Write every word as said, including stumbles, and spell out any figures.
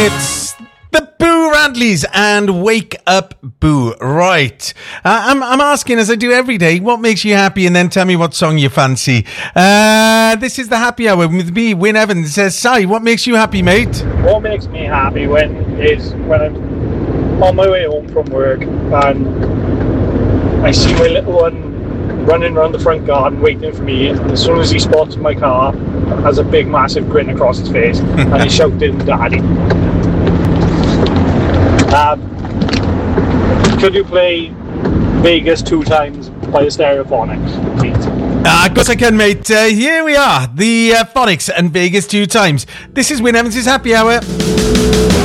It's the Boo Radleys and Wake Up Boo. Right. Uh, I'm, I'm asking, as I do every day, what makes you happy, and then tell me what song you fancy. Uh, this is the Happy Hour with me, Wyn Evans. It says, Si, what makes you happy, mate? What makes me happy when is when I'm on my way home from work and I see my little one running around the front garden waiting for me, and as soon as he spots my car, has a big massive grin across his face and he's shouting, Daddy. Um, could you play Vegas Two Times by the Stereophonics, please? Ah, uh, of course I can, mate. Uh, here we are, the uh, Phonics and Vegas Two Times. This is Wyn Evans' Happy Hour.